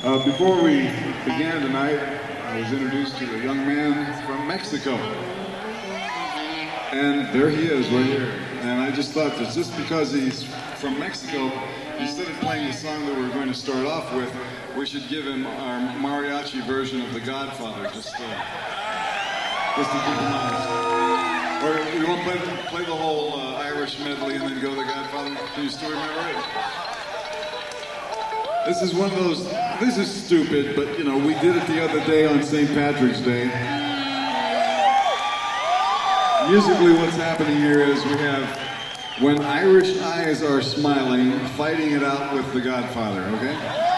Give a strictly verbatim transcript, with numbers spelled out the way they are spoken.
Uh, before we began tonight, I was introduced to a young man from Mexico. And there he is, right here. And I just thought that just because he's from Mexico, instead of playing the song that we're going to start off with, we should give him our mariachi version of The Godfather, just, uh, just to keep him honest. Or we won't play, play the whole uh, Irish medley and then go The Godfather. Can you still remember it? This is one of those, this is stupid, but you know, we did it the other day on Saint Patrick's Day. Musically, what's happening here is we have When Irish Eyes Are Smiling, fighting it out with The Godfather, okay?